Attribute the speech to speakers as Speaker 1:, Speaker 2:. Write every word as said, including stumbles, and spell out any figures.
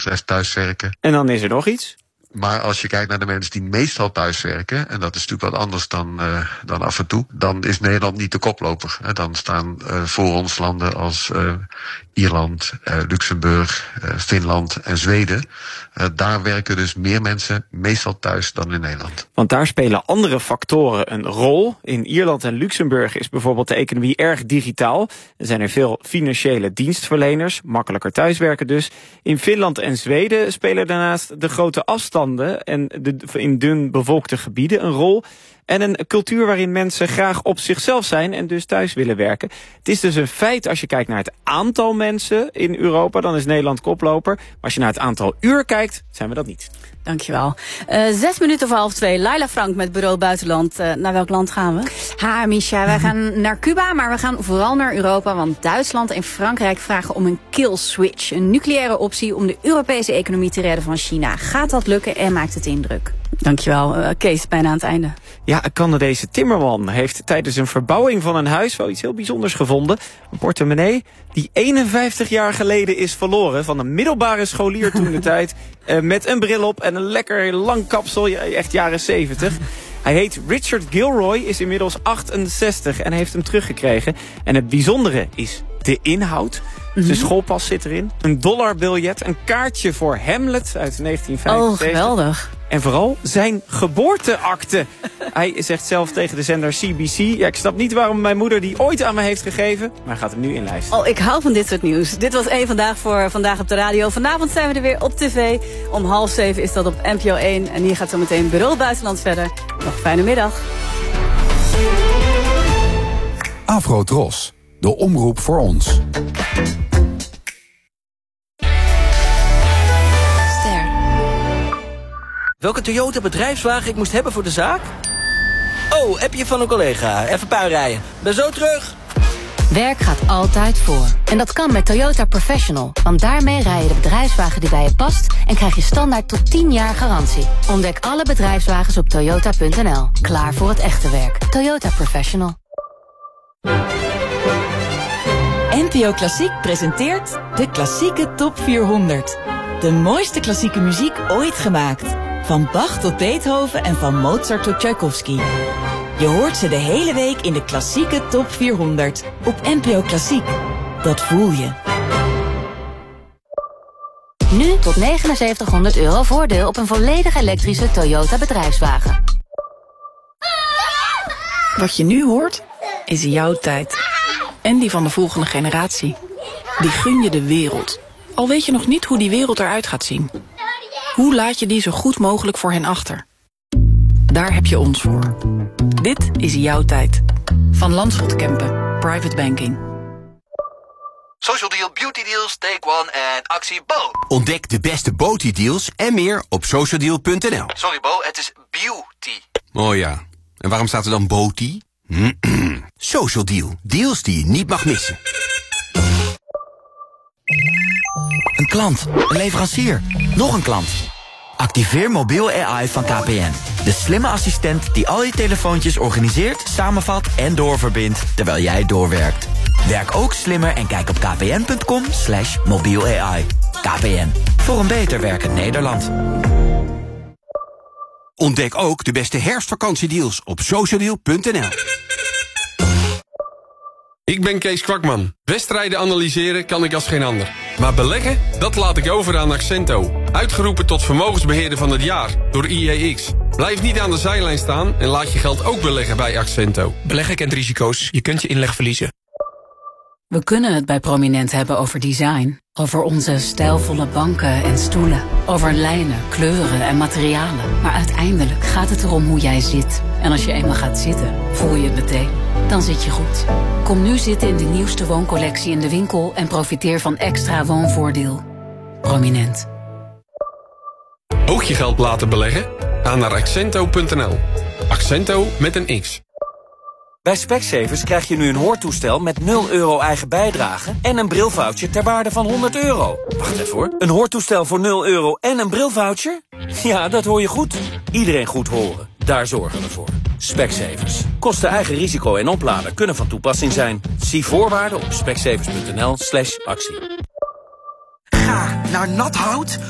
Speaker 1: betreft thuiswerken.
Speaker 2: En dan is er nog iets.
Speaker 1: Maar als je kijkt naar de mensen die meestal thuiswerken, en dat is natuurlijk wat anders dan, uh, dan af en toe, dan is Nederland niet de koploper. Hè. Dan staan uh, voor ons landen als uh, Ierland, uh, Luxemburg, uh, Finland en Zweden. Uh, daar werken dus meer mensen meestal thuis dan in Nederland.
Speaker 2: Want daar spelen andere factoren een rol. In Ierland en Luxemburg is bijvoorbeeld de economie erg digitaal. Er zijn er veel financiële dienstverleners, makkelijker thuiswerken dus. In Finland en Zweden spelen daarnaast de grote afstanden en de in dun bevolkte gebieden een rol. En een cultuur waarin mensen graag op zichzelf zijn en dus thuis willen werken. Het is dus een feit als je kijkt naar het aantal mensen in Europa, dan is Nederland koploper. Maar als je naar het aantal uur kijkt, zijn we dat niet.
Speaker 3: Dankjewel. Uh, zes minuten voor half twee. Laila Frank met Bureau Buitenland. Uh, naar welk land gaan we?
Speaker 4: Ha, Misha, wij gaan naar Cuba, maar we gaan vooral naar Europa. Want Duitsland en Frankrijk vragen om een kill switch. Een nucleaire optie om de Europese economie te redden van China. Gaat dat lukken en maakt het indruk?
Speaker 3: Dankjewel. Uh, Kees, bijna aan het einde.
Speaker 2: Ja, een Canadese timmerman heeft tijdens een verbouwing van een huis wel iets heel bijzonders gevonden. Een portemonnee die eenenvijftig jaar geleden is verloren. Van een middelbare scholier toen de tijd. Uh, met een bril op en een lekker lang kapsel. Echt jaren zeventig. Hij heet Richard Gilroy, is inmiddels achtenzestig en heeft hem teruggekregen. En het bijzondere is de inhoud. Mm-hmm. Zijn schoolpas zit erin. Een dollarbiljet, een kaartje voor Hamlet uit negentien vijfenzeventig.
Speaker 3: Oh, geweldig.
Speaker 2: En vooral zijn geboorteakte. Hij zegt zelf tegen de zender C B C... ja, ik snap niet waarom mijn moeder die ooit aan me heeft gegeven... maar hij gaat hem nu inlijsten.
Speaker 3: Oh, ik hou van dit soort nieuws. Dit was één Vandaag voor Vandaag op de Radio. Vanavond zijn we er weer op tv. Om half zeven is dat op N P O één. En hier gaat zo meteen Bureau Buitenland verder. Nog een fijne middag.
Speaker 5: Afro-Tros, de omroep voor ons.
Speaker 6: Welke Toyota bedrijfswagen ik moest hebben voor de zaak? Oh, appje van een collega. Even puinrijden. Ben zo terug.
Speaker 7: Werk gaat altijd voor. En dat kan met Toyota Professional. Want daarmee rij je de bedrijfswagen die bij je past... en krijg je standaard tot tien jaar garantie. Ontdek alle bedrijfswagens op toyota punt n l. Klaar voor het echte werk. Toyota Professional.
Speaker 8: N P O Klassiek presenteert de Klassieke Top vierhonderd. De mooiste klassieke muziek ooit gemaakt. Van Bach tot Beethoven en van Mozart tot Tchaikovsky. Je hoort ze de hele week in de Klassieke Top vierhonderd. Op N P O Klassiek. Dat voel je.
Speaker 7: Nu tot negenenzeventighonderd euro voordeel op een volledig elektrische Toyota bedrijfswagen.
Speaker 9: Wat je nu hoort, is jouw tijd. En die van de volgende generatie. Die gun je de wereld. Al weet je nog niet hoe die wereld eruit gaat zien. Hoe laat je die zo goed mogelijk voor hen achter? Daar heb je ons voor. Dit is jouw tijd. Van Landschot Kempen. Private Banking.
Speaker 10: Social Deal, Beauty Deals, Take One en actie Bo.
Speaker 11: Ontdek de beste Beauty Deals en meer op social deal punt n l.
Speaker 10: Sorry Bo, het is beauty.
Speaker 11: Oh ja, en waarom staat er dan Beauty? Social Deal, deals die je niet mag missen.
Speaker 12: Een klant, een leverancier, nog een klant. Activeer mobiel A I van K P N. De slimme assistent die al je telefoontjes organiseert, samenvat en doorverbindt terwijl jij doorwerkt. Werk ook slimmer en kijk op kpn punt com slash mobiel A I. K P N, voor een beter werkend Nederland.
Speaker 11: Ontdek ook de beste herfstvakantiedeals op social deal punt n l.
Speaker 13: Ik ben Kees Kwakman. Wedstrijden analyseren kan ik als geen ander. Maar beleggen, dat laat ik over aan Accento. Uitgeroepen tot vermogensbeheerder van het jaar door I E X. Blijf niet aan de zijlijn staan en laat je geld ook beleggen bij Accento.
Speaker 14: Beleggen kent risico's. Je kunt je inleg verliezen.
Speaker 3: We kunnen het bij Prominent hebben over design. Over onze stijlvolle banken en stoelen. Over lijnen, kleuren en materialen. Maar uiteindelijk gaat het erom hoe jij zit. En als je eenmaal gaat zitten, voel je het meteen. Dan zit je goed. Kom nu zitten in de nieuwste wooncollectie in de winkel... en profiteer van extra woonvoordeel. Prominent.
Speaker 13: Ook je geld laten beleggen? Ga naar accento punt n l. Accento met een X.
Speaker 6: Bij Specsavers krijg je nu een hoortoestel met nul euro eigen bijdrage... en een brilvoucher ter waarde van honderd euro. Wacht even hoor. Een hoortoestel voor nul euro en een brilvoucher? Ja, dat hoor je goed. Iedereen goed horen. Daar zorgen we voor. Specsavers. Kosten eigen risico en opladen kunnen van toepassing zijn. Zie voorwaarden op specsavers punt n l slash actie.
Speaker 15: Ga naar Nathout